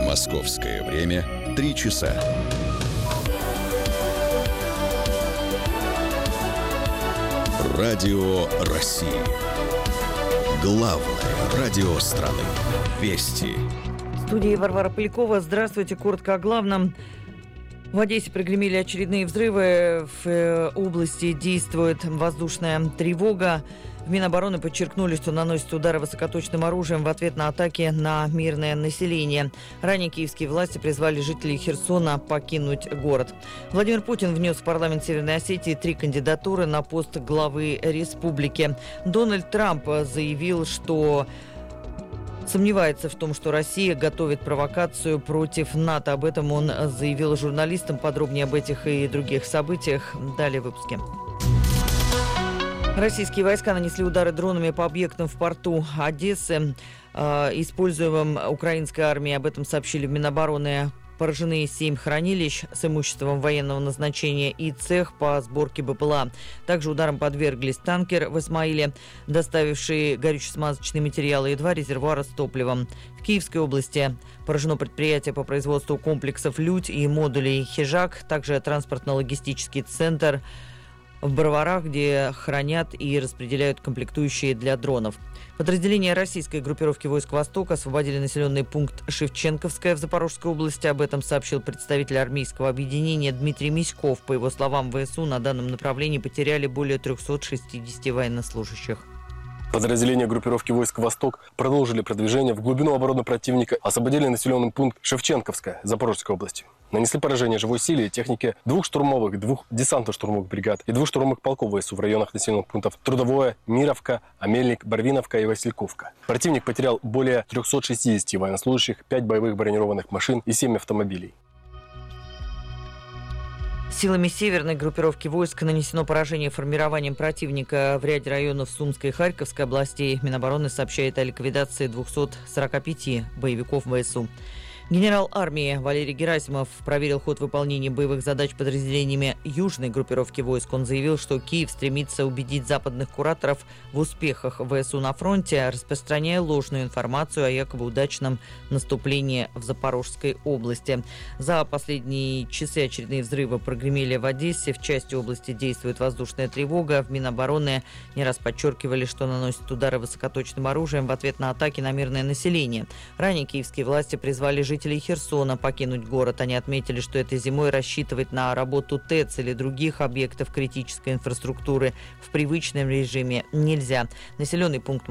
Московское время 3 часа. Радио России. Главное радио страны. Вести. В студии Варвара Полякова. Здравствуйте. Коротко о главном. В Одессе прогремели очередные взрывы. В области действует воздушная тревога. В Минобороны подчеркнули, что наносят удары высокоточным оружием в ответ на атаки на мирное население. Ранее киевские власти призвали жителей Херсона покинуть город. Владимир Путин внес в парламент Северной Осетии 3 кандидатуры на пост главы республики. Дональд Трамп заявил, что сомневается в том, что Россия готовит провокацию против НАТО. Об этом он заявил журналистам. Подробнее об этих и других событиях далее в выпуске. Российские войска нанесли удары дронами по объектам в порту Одессы, используемым украинской армией. Об этом сообщили в Минобороны. Поражены 7 хранилищ с имуществом военного назначения и цех по сборке БПЛА. Также ударом подверглись танкер в Исмаиле, доставивший горюче-смазочные материалы, и 2 резервуара с топливом. В Киевской области поражено предприятие по производству комплексов «Людь» и модулей «Хижак», также транспортно-логистический центр в Броварах, где хранят и распределяют комплектующие для дронов. Подразделения российской группировки войск «Восток» освободили населенный пункт Шевченковская в Запорожской области. Об этом сообщил представитель армейского объединения Дмитрий Миськов. По его словам, ВСУ на данном направлении потеряли более 360 военнослужащих. Подразделения группировки войск «Восток» продолжили продвижение в глубину обороны противника, освободили населенный пункт Шевченковская Запорожской области. Нанесли поражение живой силе и технике 2 штурмовых, 2 десантно-штурмовых бригад и 2 штурмовых полков ВСУ в районах населенных пунктов Трудовое, Мировка, Амельник, Барвиновка и Васильковка. Противник потерял более 360 военнослужащих, 5 боевых бронированных машин и 7 автомобилей. Силами северной группировки войск нанесено поражение формированием противника в ряде районов Сумской и Харьковской областей. Минобороны сообщает о ликвидации 245 боевиков ВСУ. Генерал армии Валерий Герасимов проверил ход выполнения боевых задач подразделениями южной группировки войск. Он заявил, что Киев стремится убедить западных кураторов в успехах ВСУ на фронте, распространяя ложную информацию о якобы удачном наступлении в Запорожской области. За последние часы очередные взрывы прогремели в Одессе. В части области действует воздушная тревога. В Минобороны не раз подчеркивали, что наносят удары высокоточным оружием в ответ на атаки на мирное население. Ранее киевские власти призвали жителей Херсона покинуть город. Они отметили, что этой зимой рассчитывать на работу ТЭЦ или других объектов критической инфраструктуры в привычном режиме нельзя. Населенный пункт